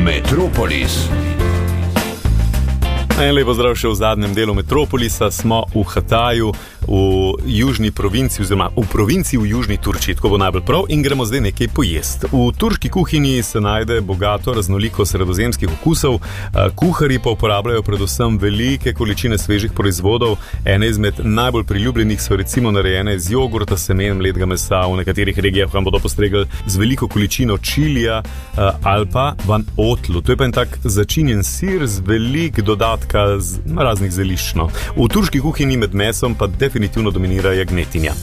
Metropolis. En lepo zdrav še v zadnjem delu Metropolisa. Smo v Hataju, v južni provinci, oziroma v provinci v južni Turčiji, tako bo najbolj prav, in gremo zdaj nekaj pojest. V turški kuhinji se najde bogato raznoliko sredozemskih okusov, kuharji pa uporabljajo predvsem velike količine svežih proizvodov. Ene izmed najbolj priljubljenih so recimo narejene iz jogurta, semen, mletega mesa, v nekaterih regijah vam bodo postregli z veliko količino čilija ali pa van otlu. To je pa en tak začinjen sir z velik dodatka z raznih zelišč. V turški kuhinji med mesom pa definitivno dominira jagnetinja.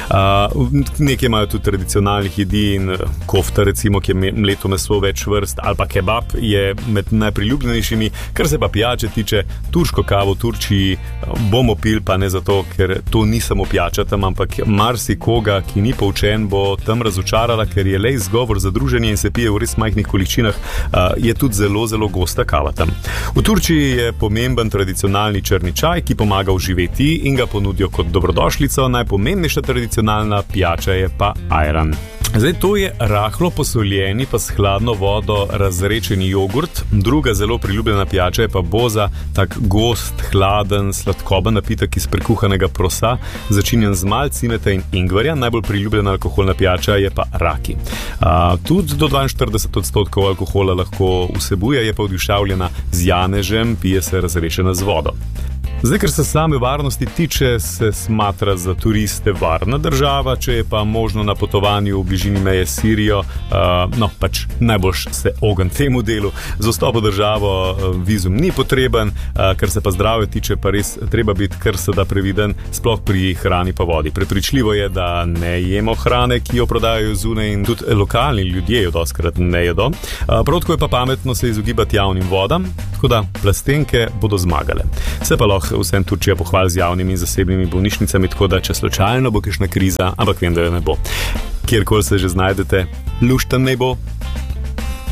Nekaj imajo tudi tradicionalnih jedi in kofta, recimo, ki je mleto meso več vrst, ali pa kebab je med najpriljubljenejšimi. Kar se pa pijače tiče, turško kavo v Turčiji bomo pili, pa ne zato, ker to ni samo pijača tam, ampak marsikoga, ki ni poučen, bo tam razočarala, ker je le izgovor za druženje in se pije v res majhnih količinah, je tudi zelo, zelo gosta kava tam. V Turčiji je pomemben tradicionalni črni čaj, ki pomaga oživeti in ga ponudijo kot dobrodošlico. Najpomembnejša tradicionalna pijača je pa ajran. Zdaj, to je rahlo posoljeni pa s hladno vodo razrečeni jogurt. Druga zelo priljubljena pijača je pa boza, tak gost, hladen, sladkoben napitek iz prekuhanega prosa, začinjen z malo cimeta in ingverja. Najbolj priljubljena alkoholna pijača je pa raki. Tudi do 42% alkohola lahko vsebuje, je pa vdišavljena z janežem, pije se razrečena z vodo. Zdaj, ker se same varnosti tiče, se smatra za turiste varna država, če je pa možno na potovanju v bližini meje s Sirijo, pač najboljš se ogen temu delu. Za vstop v državo vizum ni potreben, kar se pa zdravja tiče, pa res treba biti kar se da previden, sploh pri hrani pa vodi. Prepričljivo je, da ne jemo hrane, ki jo prodajajo zunaj, in tudi lokalni ljudje jo dostikrat ne jedo. Prav tako je pa pametno se izogibati javnim vodam, tako da plastenke bodo zmagale. Se pa lahko vsem Turčija pohvali z javnimi in zasebnimi bolnišnicami, tako da če slučajno bo kakšna kriza, ampak vem, da jo ne bo. Kjerkoli se že znajdete, luštan naj bo.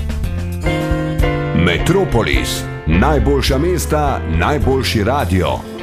Metropolis, najboljša mesta, najboljši radio.